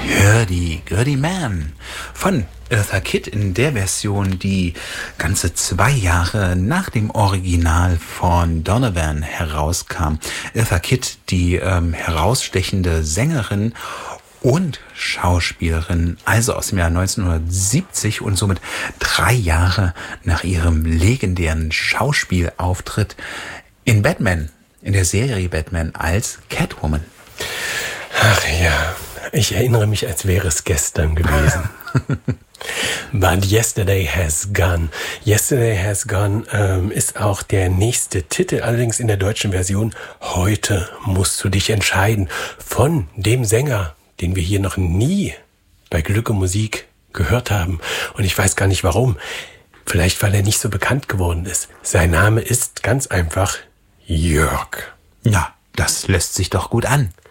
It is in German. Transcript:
Gurdy Man von Eartha Kitt in der Version, die ganze 2 Jahre nach dem Original von Donovan herauskam. Eartha Kitt, die herausstechende Sängerin und Schauspielerin, also aus dem Jahr 1970 und somit 3 Jahre nach ihrem legendären Schauspielauftritt in Batman, in der Serie Batman als Catwoman. Ach ja, ich erinnere mich, als wäre es gestern gewesen. But Yesterday Has Gone. Yesterday Has Gone ist auch der nächste Titel, allerdings in der deutschen Version. Heute musst du dich entscheiden. Von dem Sänger, den wir hier noch nie bei Glück und Musik gehört haben. Und ich weiß gar nicht warum. Vielleicht, weil er nicht so bekannt geworden ist. Sein Name ist ganz einfach Jörg. Ja, das lässt sich doch gut an.